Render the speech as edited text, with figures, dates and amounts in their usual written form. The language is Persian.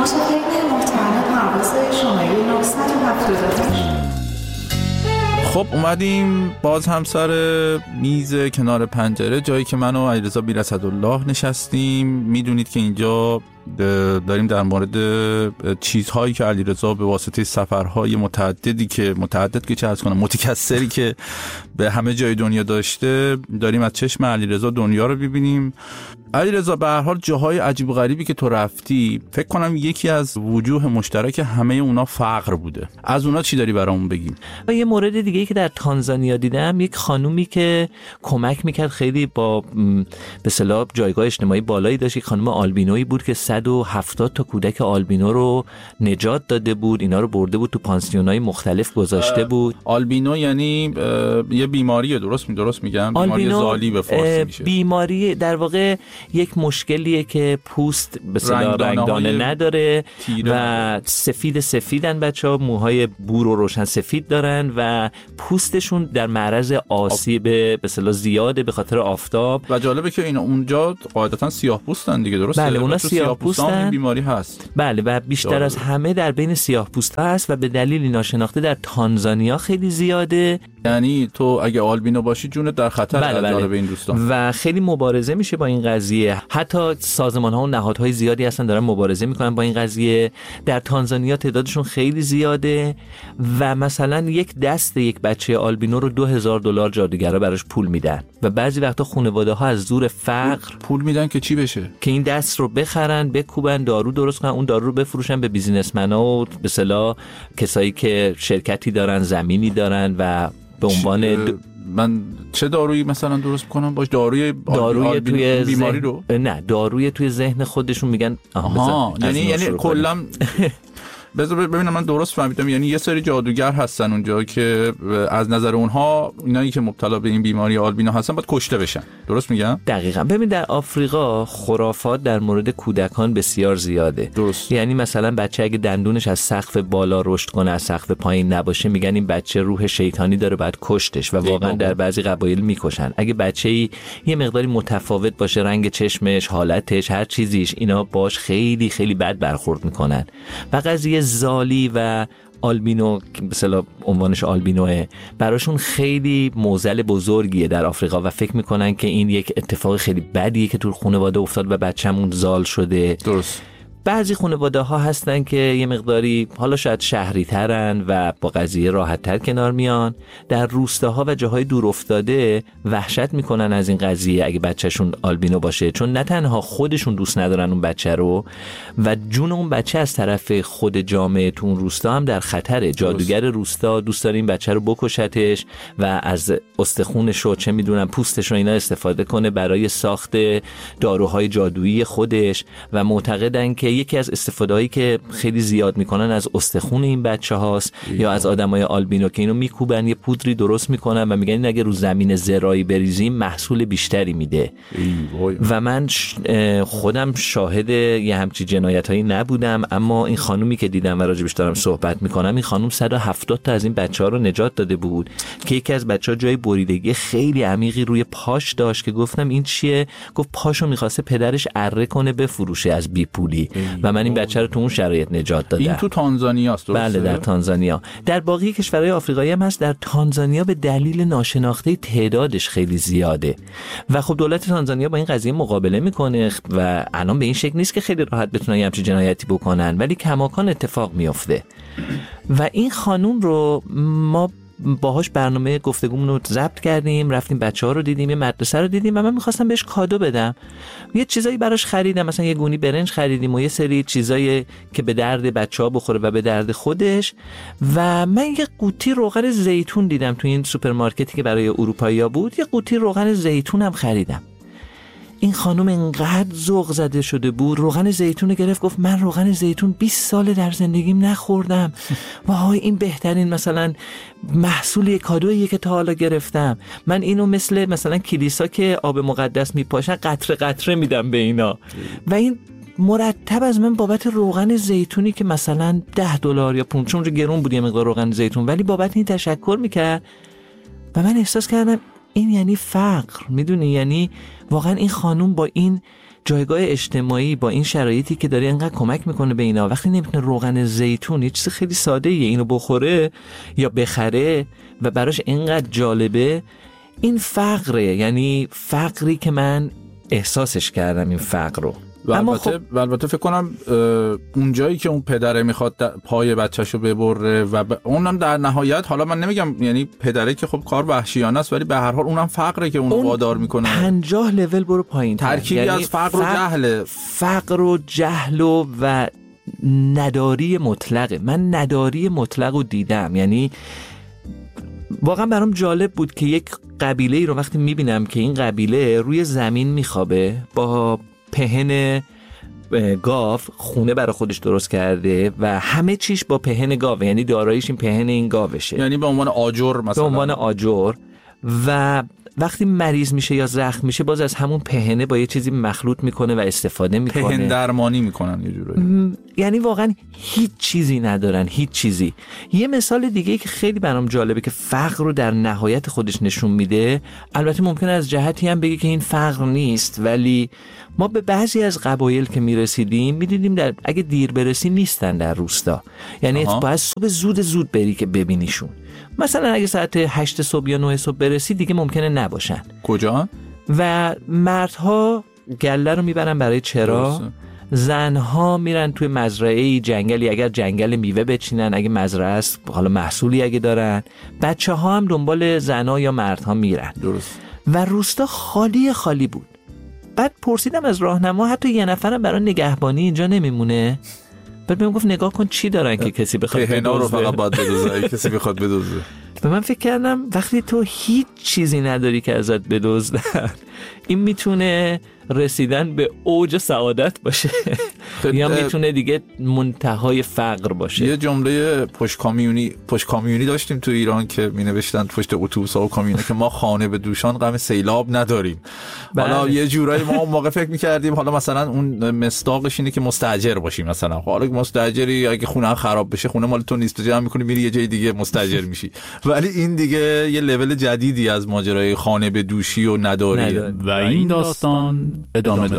مسافرین محترم پرواز شماره 978. خب اومدیم باز هم سر میز کنار پنجره، جایی که من و علیرضا بی‌رصدالله نشستیم. میدونید که اینجا داریم در مورد چیزهایی که علیرضا به واسطه سفرهای متعدد که چه عرض کنم متکثری که به همه جای دنیا داشته، داریم از چشم علیرضا دنیا رو ببینیم. علیرضا به هر حال جاهای عجیب و غریبی که تو رفتی، فکر کنم یکی از وجوه مشترک همه اونا فقر بوده. از اونا چی داری برامون بگیم؟ یه مورد دیگه‌ای که در تانزانیا دیدم، یک خانومی که کمک میکرد، خیلی با به اصطلاح جایگاه اجتماعی بالایی داشت. یک خانم آلبینویی بود که 170 تا کودک آلبینو رو نجات داده بود، اینا رو برده بود تو پانسیونای مختلف گذاشته بود. آلبینو یعنی یه بیماریه، درست میگم؟ بیماری زالی به فارسی میشه. بیماری در واقع یک مشکلیه که پوست به اصطلاح رنگدانه نداره و سفیدن بچه‌ها، موهای بور و روشن سفید دارن و پوستشون در معرض آسیب به اصطلاح زیاده به خاطر آفتاب. و جالبه که اینا اونجا قاعدتاً سیاه‌پوستن دیگه، درسته؟ بله، اونا سیاه‌پوستن، این بیماری هست. بله، و بیشتر از همه در بین سیاه‌پوستا هست و به دلیلی ناشناخته در تانزانیا خیلی زیاده. یعنی تو اگه آلبینو باشی جونت در خطر. بله. جالب این دوستان. و خیلی مبارزه میشه با این قضیه. حتی سازمان‌ها و نهادهای زیادی هستن دارن مبارزه میکنن با این قضیه. در تانزانیا تعدادشون خیلی زیاده و مثلا یک بچه آلبینو رو $2000 جادوگرا براش پول میدن و بعضی وقتا خانواده‌ها از زور فقر پول میدن که چی بشه؟ که این دست رو بخرن، بکوبن، دارو درست کنن، اون دارو رو بفروشن به بیزینسمن‌ها و به اصطلاح کسایی که شرکتی دارن، زمینی دارن و به عنوان من چه دارویی مثلا درست کنم باش؟ داروی توی بیماری رو؟ نه، داروی توی ذهن خودشون میگن. یعنی کلا بذار ببینم من درست فهمیدم. یعنی یه سری جادوگر هستن اونجا که از نظر اونها اینایی که مبتلا به این بیماری آلبینو هستن باید کشته بشن، درست میگم؟ دقیقاً. ببین در آفریقا خرافات در مورد کودکان بسیار زیاده. درست. یعنی مثلا بچه اگه دندونش از سقف بالا رشد کنه از سقف پایین نباشه، میگن این بچه روح شیطانی داره، باید کشتش و واقعا در بعضی قبایل میکشن. اگه بچه‌ای یه مقداری متفاوت باشه، رنگ چشمش، حالتش، هر چیزیش، اینا باش خیلی خیلی بد برخورد میکنن. و قضیه زالی و آلبینو که مثلا عنوانش آلبینوه، براشون خیلی معضل بزرگیه در آفریقا و فکر میکنن که این یک اتفاق خیلی بدیه که تو خانواده افتاد و بچه‌مون زال شده. درست. بعضی خانواده ها هستن که یه مقداری حالا شاید شهری ترن و با قضیه راحت تر کنار میان. در روستاها و جاهای دور افتاده وحشت میکنن از این قضیه اگه بچهشون آلبینو باشه، چون نه تنها خودشون دوست ندارن اون بچه رو و جون اون بچه از طرف خود جامعه تو اون روستا هم در خطره. جادوگر روستا دوست داره این بچه رو بکشتش و از استخونش و چه میدونم پوستش رو اینا استفاده کنه برای ساخت داروهای جادویی خودش و معتقدن که یکی از استفاده‌هایی که خیلی زیاد میکنن از استخون این بچه هاست یا از آدمای آلبینو که اینو میکوبن، یه پودری درست میکنن و میگن این اگه رو زمین زراعی بریزیم محصول بیشتری میده. و من خودم شاهد یه همچی جنایتایی نبودم، اما این خانومی که دیدم و راجبش دارم صحبت میکنم، این خانوم 170 تا از این بچه‌ها رو نجات داده بود که یکی از بچه‌ها جای بریدگی خیلی عمیقی روی پاش داشت که گفتم این چیه؟ گفت پاشو میخواسته پدرش اره کنه بفروشه از بی پولی و من این بچه رو تو اون شرایط نجات دادم. این تو تانزانیا است، درسته؟ بله، در تانزانیا. در باقی کشورهای آفریقایی هم هست. در تانزانیا به دلیل ناشناخته تعدادش خیلی زیاده و خب دولت تانزانیا با این قضیه مقابله میکنه و الان به این شکل نیست که خیلی راحت بتونن یه همچین جنایتی بکنن، ولی کماکان اتفاق میفته. و این خانوم رو ما باهاش برنامه گفتگومون رو ضبط کردیم، رفتیم بچه‌ها رو دیدیم، یه مدرسه رو دیدیم و من می‌خواستم بهش کادو بدم. یه چیزایی براش خریدم، مثلا یه گونی برنج خریدیم و یه سری چیزایی که به درد بچه‌ها بخوره و به درد خودش. و من یه قوطی روغن زیتون دیدم تو این سوپرمارکتی که برای اروپایی‌ها بود، یه قوطی روغن زیتون هم خریدم. این خانم انقدر ذوق زده شده بود، روغن زیتون گرفت، گفت من روغن زیتون 20 سال در زندگیم نخوردم. وای این بهترین مثلا محصول کادویی که تا حالا گرفتم. من اینو مثلا کلیسا که آب مقدس میپاشن قطره قطره میدم به اینا. و این مرتب از من بابت روغن زیتونی که مثلا $10 یا 5، چون گرون بود یه مقدار روغن زیتون، ولی بابت این تشکر میکرد و من احساس کردم این یعنی فقر. میدونی، یعنی واقعا این خانوم با این جایگاه اجتماعی با این شرایطی که داره اینقدر کمک میکنه به اینا، وقتی نمیتونه روغن زیتون، یه چیز خیلی ساده ایه، اینو بخوره یا بخره و براش اینقدر جالبه، این فقره. یعنی فقری که من احساسش کردم این فقر رو. و البته فکر کنم اون جایی که اون پدره میخواد پای بچه‌شو ببره و اونم در نهایت، حالا من نمیگم یعنی پدره که خب کار وحشیانه است، ولی به هر حال اونم فقره که اونو وادار میکنه 50 لول برو پایین، ترکیبی از فقر و جهل. فقر و جهل و نداری مطلقه. من نداری مطلق رو دیدم. یعنی واقعا برام جالب بود که یک قبیله رو وقتی میبینم که این قبیله روی زمین میخوابه با پهن گاو، خونه برای خودش درست کرده و همه چیش با پهن گاو، یعنی داراییش این پهن این گاوشه، یعنی به عنوان آجر مثلا، به عنوان آجر. و وقتی مریض میشه یا زخم میشه باز از همون پهنه با یه چیزی مخلوط میکنه و استفاده میکنه، پهن درمانی میکنن یه جورایی. یعنی واقعا هیچ چیزی ندارن، هیچ چیزی. یه مثال دیگه که خیلی برام جالبه که فقر رو در نهایت خودش نشون میده، البته ممکنه از جهتی هم بگی که این فقر نیست، ولی ما به بعضی از قبایل که میرسیدیم میدیدیم در اگه دیر برسی نیستن در روستا. یعنی باید صبح زود بری که ببینیشون. مثلا اگه ساعت 8 صبح یا 9 صبح برسی دیگه ممکنه نباشن. کجا؟ و مردها گله رو میبرن برای چرا، زنها میرن توی مزرعه جنگلی، اگر جنگل میوه بچینن، اگه مزرعه است حالا محصولی اگه دارن، بچه ها هم دنبال زنها یا مردها میرن. درست. و روستا خالی بود. بعد پرسیدم از راهنما حتی یه نفرم برای نگهبانی اینجا نمیمونه؟ بعد بهم گفت نگاه کن چی دارن که کسی بخواد بدزده، رو فقط باید بدزده، کسی بخواد بدزده. و من فکر کردم وقتی تو هیچ چیزی نداری که ازت بدزدن، این میتونه رسیدن به اوج سعادت باشه یا میتونه دیگه منتهای فقر باشه. یه جمله پشت کامیونی داشتیم تو ایران که می نوشتن پشت اتوبوس‌ها و کامیونه که ما خانه به دوشان غم سیلاب نداریم. حالا یه جورایی ما اون موقع فکر می‌کردیم حالا مثلا اون مصداقش اینه که مستاجر باشیم، مثلا حالا مستاجری اگه خونه خراب بشه، خونه مال تو نیست، تو جمع می‌کنی میری یه جای دیگه مستاجر میشی. ولی این دیگه یه لول جدیدی از ماجرای خانه به دوشی و نداری. و این داستان ادامه داره.